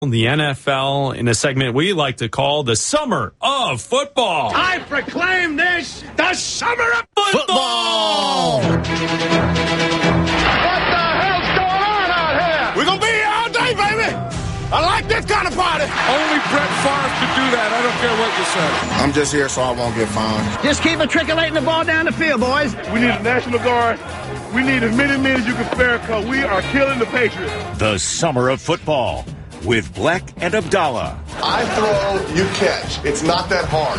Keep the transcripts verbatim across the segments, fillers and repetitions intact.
the N F L in a segment we like to call the Summer of Football. I proclaim this the Summer of Football! Football! What the hell's going on out here? We're going to be here all day, baby! I like this kind of party! Only Brett Favre could do that. I don't care what you say. I'm just here so I won't get fined. Just keep matriculating the ball down the field, boys. We need a National Guard. We need as many men as you can spare because we are killing the Patriots. The Summer of Football with Black and Abdallah. I throw, you catch. It's not that hard,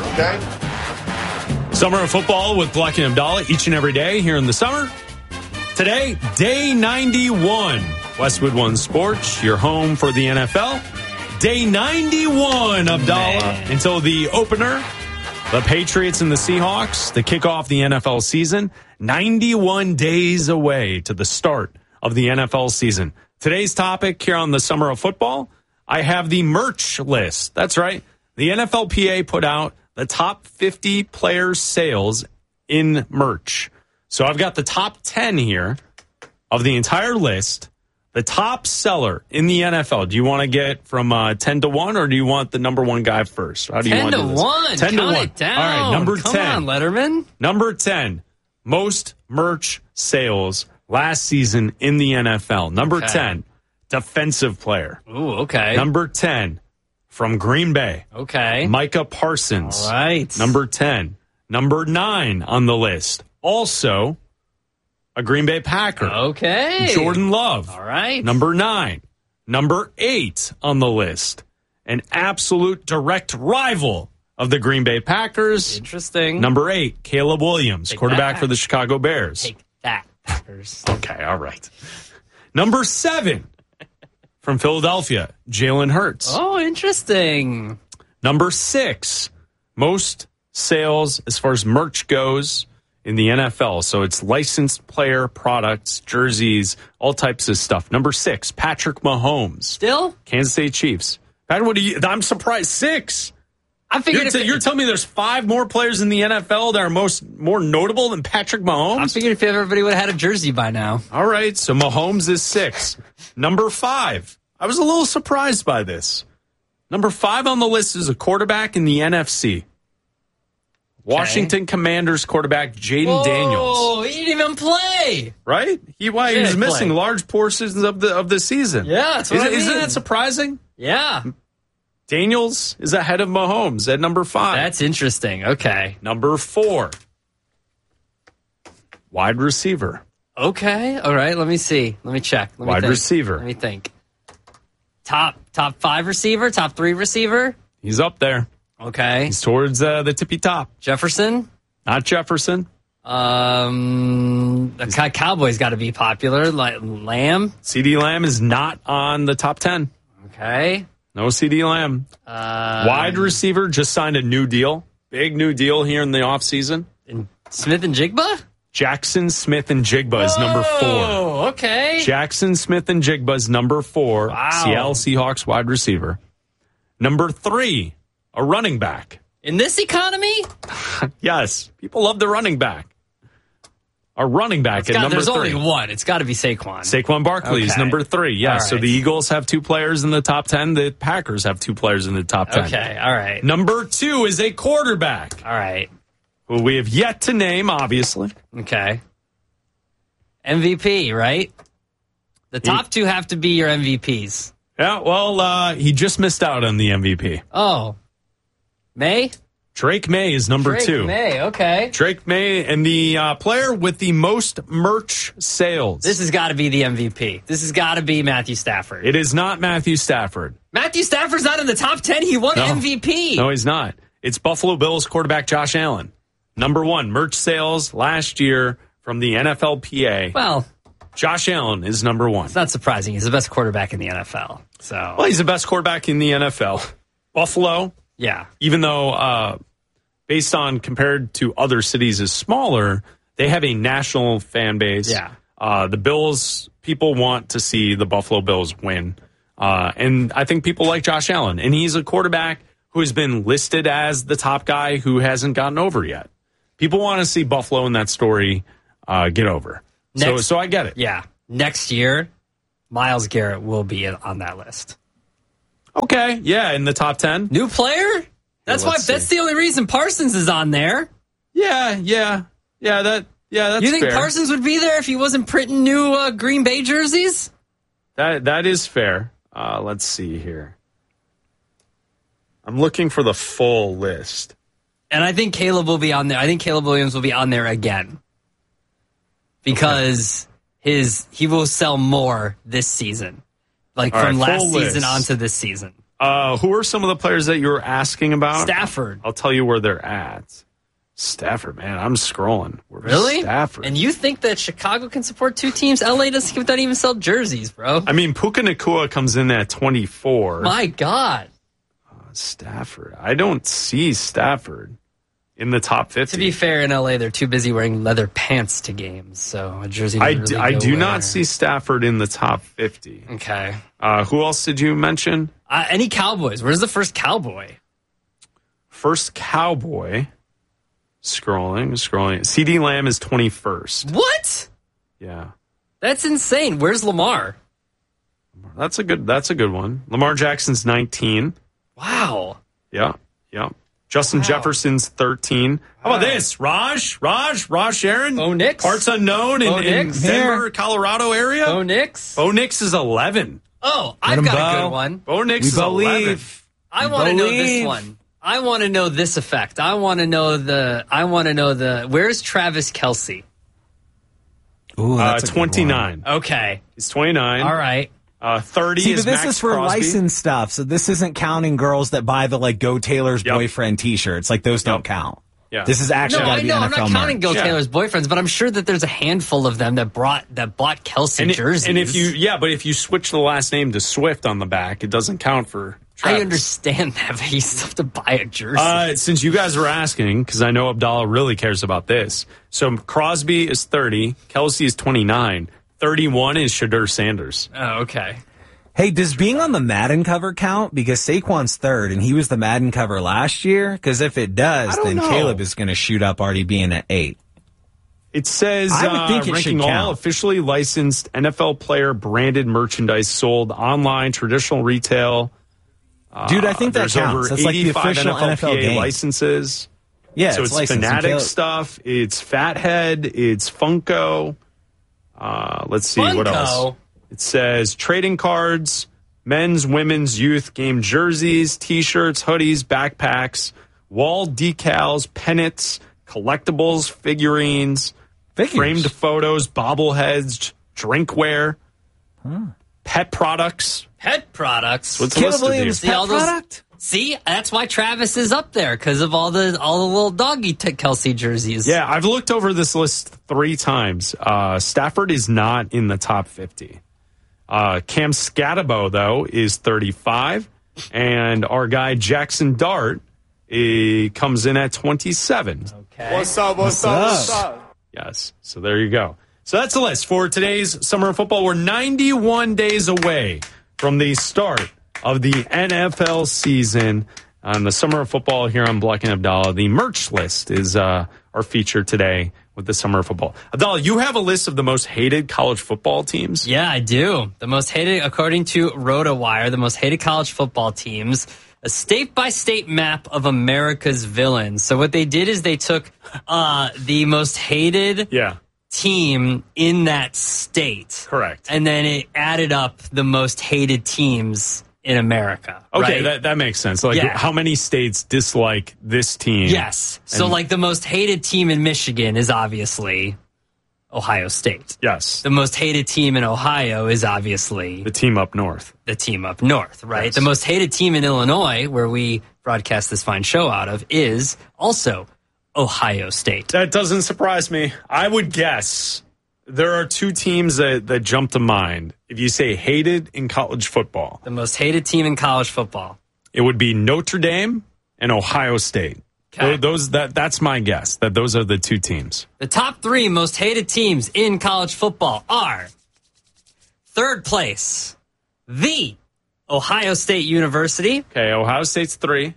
okay? Summer of Football with Black and Abdallah each and every day here in the summer. Today, day ninety-one. Westwood One Sports, your home for the N F L. Day ninety-one, Abdallah, Man. Until the opener. The Patriots and the Seahawks to kick off the N F L season. ninety-one days away to the start of the N F L season. Today's topic here on the Summer of Football, I have the merch list. That's right. The N F L P A put out the top fifty player sales in merch. So I've got the top ten here of the entire list. The top seller in the N F L. Do you want to get from uh, ten to one, or do you want the number one guy first? How do you want to do this? one. ten to one. It down. All right, number Come ten. on, Letterman. Number ten. Most merch sales last season in the N F L. Number Okay. ten. Defensive player. Ooh, okay. Number ten. From Green Bay. Okay. Micah Parsons. All right. Number ten. Number nine on the list. Also, a Green Bay Packer. Okay. Jordan Love. All right. Number nine. Number eight on the list. An absolute direct rival of the Green Bay Packers. Interesting. Number eight, Caleb Williams, Take quarterback that. for the Chicago Bears. Take that, Packers. Okay, all right. Number seven, from Philadelphia, Jalen Hurts. Oh, interesting. Number six, most sales as far as merch goes in the N F L. So it's licensed player products, jerseys, all types of stuff. Number six, Patrick Mahomes. Still? Kansas City Chiefs. Pat, what do you, I'm surprised. Six. I figured You're, if t- it, you're telling me there's five more players in the N F L that are most more notable than Patrick I Mahomes? figured if everybody would have had a jersey by now. All right, so Mahomes is six. Number five. I was a little surprised by this. Number five on the list is a quarterback in the N F C. Washington Commanders quarterback Jaden Daniels. Oh, he didn't even play. Right? He, why, he Yeah, was he missing played. large portions of the of the season. Yeah, that's what Isn't, I mean. isn't that surprising? Yeah. Daniels is ahead of Mahomes at number five. That's interesting. Okay. Number four. Wide receiver. Okay. All right. Let me see. Let me check. Let me Wide think. receiver. Let me think. Top top five receiver, top three receiver. He's up there. Okay. He's towards uh, the tippy top. Jefferson. Not Jefferson. Um, the Cow- Cowboys got to be popular. Like Lamb. CeeDee Lamb is not on the top ten. Okay. No CeeDee Lamb. Uh, Wide receiver just signed a new deal. Big new deal here in the offseason. and Smith and Jigba. Jackson Smith and Jigba is number four. Oh, okay. Jackson Smith and Jigba is number four. Wow. Seattle Seahawks wide receiver. Number three, a running back. In this economy, Yes, people love the running back. A running back it's at got- number there's three. only one. It's got to be Saquon. Saquon Barkley is Okay. number three. Yes, All so right. the Eagles have two players in the top ten. The Packers have two players in the top ten. Okay. All right. Number two is a quarterback All right. who we have yet to name, obviously. Okay. M V P, right? The top two have to be your M V Ps. Yeah, well, uh, he just missed out on the M V P. Oh. May? Drake May is number Drake two. May, okay. Drake May and the uh, player with the most merch sales. This has got to be the M V P. This has got to be Matthew Stafford. It is not Matthew Stafford. Matthew Stafford's not in the top ten. He won No. M V P. No, he's not. It's Buffalo Bills quarterback Josh Allen. Number one, merch sales last year from the N F L P A. Well, Josh Allen is number one. it's not surprising. He's the best quarterback in the N F L. So, Well, he's the best quarterback in the N F L. Buffalo, yeah. even though uh, based on compared to other cities is smaller, they have a national fan base. Yeah. Uh, the Bills, people want to see the Buffalo Bills win. Uh, and I think people like Josh Allen. And he's a quarterback who has been listed as the top guy who hasn't gotten over yet. People want to see Buffalo in that story uh, get over. So, Next- so I get it. Yeah. Next year, Myles Garrett will be on that list. Okay, yeah, in the top ten. New player? That's Yeah, why. let's see. That's the only reason Parsons is on there. Yeah, yeah, yeah. That yeah, that's You think fair. Parsons would be there if he wasn't printing new uh, Green Bay jerseys? That that is fair. Uh, let's see here. I'm looking for the full list. And I think Caleb will be on there. I think Caleb Williams will be on there again because okay. his he will sell more this season, like All from right, last full season list. onto this season. Uh, who are some of the players that you were asking about? Stafford. I'll tell you where they're at. Stafford, man, I'm scrolling. Where's Really? Stafford. And you think that Chicago can support two teams? L A doesn't don't even sell jerseys, bro. I mean, Puka Nacua comes in at twenty-four. My God. Uh, Stafford. I don't see Stafford in the top fifty. To be fair, in L A, they're too busy wearing leather pants to games, so a jersey I, doesn't d- really I go do where. not see Stafford in the top fifty. Okay. Uh, who else did you mention? Uh, any Cowboys? Where's the first Cowboy? First Cowboy. Scrolling, scrolling. CeeDee Lamb is twenty-first. What? Yeah. That's insane. Where's Lamar? That's a good that's a good one. Lamar Jackson's nineteen. Wow. Yeah. Yeah. Justin Wow. Jefferson's thirteen. How about this? Raj, Raj, Raj Sharon. Bo Nix. Parts unknown in, Bo in Nix. Denver, Colorado area. Bo Nix. Bo Nix is eleven. Oh, I've him got a go. good one. Bo Nix We is eleven. believe. I want to know this Believe. one. I want to know this effect. I want to know the. I want to know the. Where's Travis Kelce? Ooh, Uh, that's a good one. twenty-nine. Okay. He's twenty-nine. All right. Uh, thirty See, is but this Max is for Crosby. licensed stuff, so this isn't counting girls that buy the like Go Taylor's Yep. boyfriend T-shirts. Like those don't Yep. count. Yeah. This is actually No, got I to be know. N I'm F L not counting merch. Go Yeah. Taylor's boyfriends, but I'm sure that there's a handful of them that brought that bought Kelce And, it- jerseys. and if you, yeah, but if you switch the last name to Swift on the back, it doesn't count for Travis. I understand that, but you still have to buy a jersey. Uh, since you guys were asking, because I know Abdallah really cares about this. So Crosby is thirty, Kelce is twenty-nine, thirty-one is Shadur Sanders. oh, okay. Hey, does being on the Madden cover count? Because Saquon's third, and he was the Madden cover last year. Because if it does, I don't then know. Caleb is going to shoot up already being at eight. It says I would uh, think it ranking should all count. officially licensed N F L player branded merchandise sold online, traditional retail. Dude, I think that There's counts. over That's like the eighty-five official N F L P A game. licenses. Yeah, so it's, it's, licensed. And Fanatic Caleb- stuff. It's Fathead. It's Funko. Uh, let's see what Funko? else. It says trading cards, men's, women's, youth game jerseys, T-shirts, hoodies, backpacks, wall decals, pennants, collectibles, figurines, Figures. framed photos, bobbleheads, drinkware, pet products. Pet products. What's Caleb listed here? Williams See pet all those- product? See, that's why Travis is up there because of all the all the little doggy t- Kelce jerseys. Yeah, I've looked over this list three times. Uh, Stafford is not in the top fifty. Uh, Cam Scatabo, though, is thirty-five. And our guy Jackson Dart he comes in at twenty-seven. Okay. What's up? What's up? What's up? Yes. So there you go. So that's the list for today's Summer of Football. We're ninety-one days away from the start of the N F L season on the Summer of Football here on Black and Abdallah. The merch list is uh, our feature today with the Summer of Football. Abdallah, you have a list of the most hated college football teams? Yeah, I do. The most hated, according to RotoWire, the most hated college football teams, a state-by-state map of America's villains. So what they did is they took uh, the most hated Yeah, team in that state. correct. And then it added up the most hated teams in America. Okay, right? that, that makes sense. Like, Yeah. how many states dislike this team? Yes. So, And- like, the most hated team in Michigan is obviously Ohio State. Yes, The most hated team in Ohio is obviously the team up north. the team up north, right? Yes. The most hated team in Illinois, where we broadcast this fine show out of, is also Ohio State. That doesn't surprise me. I would guess there are two teams that, that jump to mind. If you say hated in college football, The most hated team in college football. it would be Notre Dame and Ohio State. Okay. Tho- Those that that's my guess that those are the two teams. The top three most hated teams in college football are third place, the Ohio State University, Okay, Ohio State's three.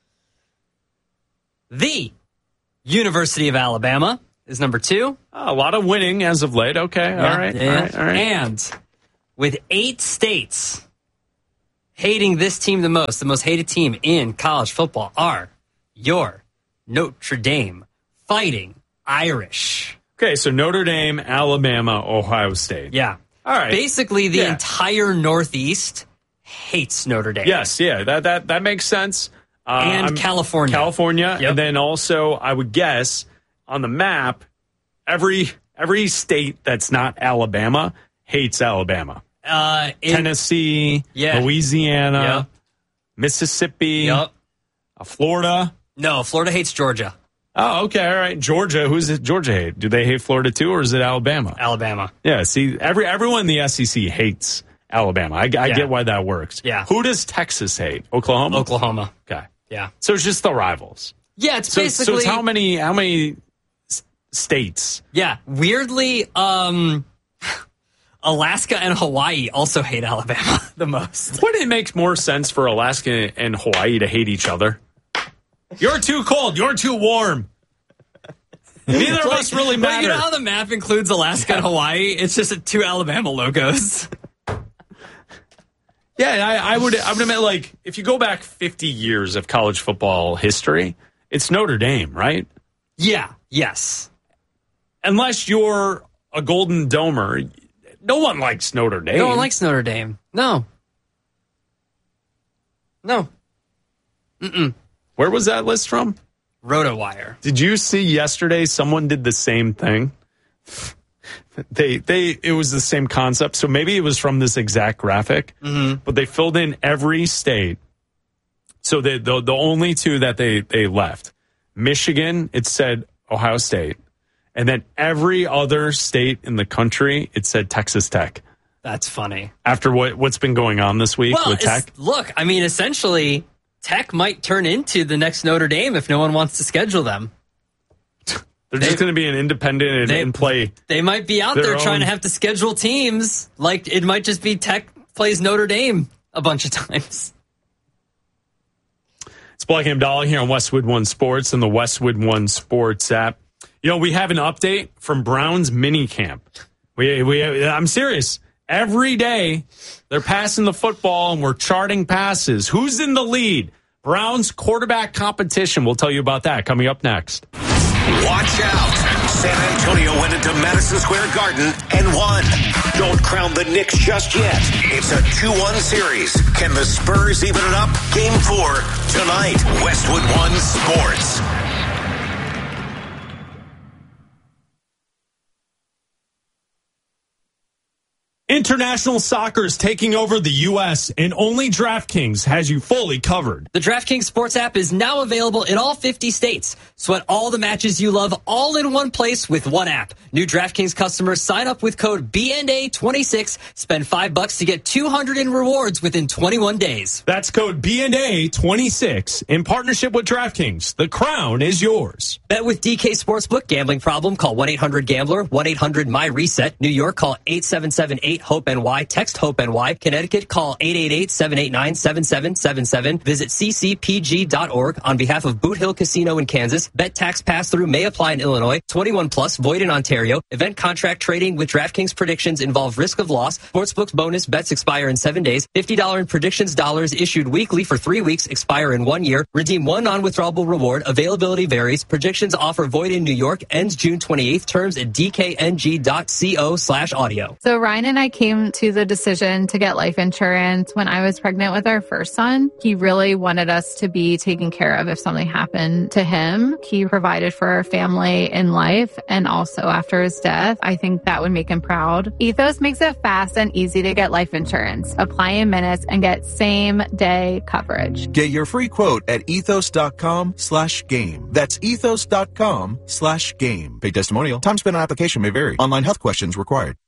the University of Alabama is number two. Oh, a lot of winning as of late. Okay, all right, Yeah. all right, all right. And with eight states hating this team the most, the most hated team in college football are your Notre Dame Fighting Irish. Okay, so Notre Dame, Alabama, Ohio State. Yeah. All right. Basically, the Yeah. entire Northeast hates Notre Dame. Yes, yeah, that that that makes sense. Uh, And I'm- California. California, Yep. and then also I would guess on the map, every every state that's not Alabama hates Alabama. Uh, in, Tennessee, Yeah. Louisiana, Yep. Mississippi, Yep. uh, Florida. No, Florida hates Georgia. Oh, okay, all right. Georgia, who's it? Georgia hate? Do they hate Florida too, or is it Alabama? Alabama. Yeah, see, every everyone in the S E C hates Alabama. I, I Yeah. get why that works. Yeah. Who does Texas hate? Oklahoma. Oklahoma. Okay. Yeah. So it's just the rivals. Yeah, it's So, basically. so it's how many how many s- states? Yeah, weirdly, um, Alaska and Hawaii also hate Alabama the most. Wouldn't it make more sense for Alaska and Hawaii to hate each other? You're too cold. You're too warm. Neither of us really But matter. you know how the map includes Alaska and Hawaii? It's just two Alabama logos. Yeah, I, I would. I would admit, like, if you go back fifty years of college football history, it's Notre Dame, right? Yeah. Yes. Unless you're a Golden Domer, no one likes Notre Dame. No one likes Notre Dame. No. No. Mm-mm. Where was that list from? RotoWire. Did you see yesterday? Someone did the same thing. They they it was the same concept. So maybe it was from this exact graphic, Mm-hmm. but they filled in every state. So the the, the only two that they they left, Michigan, it said Ohio State, and then every other state in the country, it said Texas Tech. That's funny. After what what's been going on this week Well, with it's- Tech. look, I mean, essentially, Tech might turn into the next Notre Dame if no one wants to schedule them. They're just they- going to be an independent and, they- and play. They might be out Their there trying own- to have to schedule teams. Like, it might just be Tech plays Notre Dame a bunch of times. It's Black and Abdallah here on Westwood One Sports and the Westwood One Sports app. You know, we have an update from Browns mini camp. We, we, I'm serious. Every day they're passing the football and we're charting passes. Who's in the lead? Browns quarterback competition. We'll tell you about that coming up next. Watch out. San Antonio went into Madison Square Garden and won. Don't crown the Knicks just yet. It's a two one series. Can the Spurs even it up? Game four tonight. Westwood One Sports. International soccer is taking over the U S and only DraftKings has you fully covered. The DraftKings Sports app is now available in all fifty states. Sweat all the matches you love all in one place with one app. New DraftKings customers sign up with code B N A twenty-six. Spend five bucks to get two hundred in rewards within twenty-one days. That's code B N A twenty-six in partnership with DraftKings. The crown is yours. Bet with D K Sportsbook. Gambling problem? Call one eight hundred gambler. one eight hundred my reset. New York, call eight seven seven eight hope N Y. Text HOPE-NY. Connecticut, call eight eight eight seven eight nine seven seven seven seven. Visit c c p g dot org. On behalf of Boot Hill Casino in Kansas, bet tax pass-through may apply in Illinois. twenty-one plus, void in Ontario. Event contract trading with DraftKings predictions involve risk of loss. Sportsbook's bonus bets expire in seven days. fifty dollars in predictions dollars issued weekly for three weeks, expire in one year. Redeem one non-withdrawable reward. Availability varies. Predictions offer void in New York. Ends June twenty-eighth. Terms at d k n g dot co slash audio. So Ryan and I came to the decision to get life insurance when I was pregnant with our first son. He really wanted us to be taken care of if something happened to him. He provided for our family in life and also after his death. I think that would make him proud. Ethos makes it fast and easy to get life insurance. Apply in minutes and get same day coverage. Get your free quote at ethos.com slash game. That's ethos.com slash game. Paid testimonial. Time spent on application may vary. Online health questions required.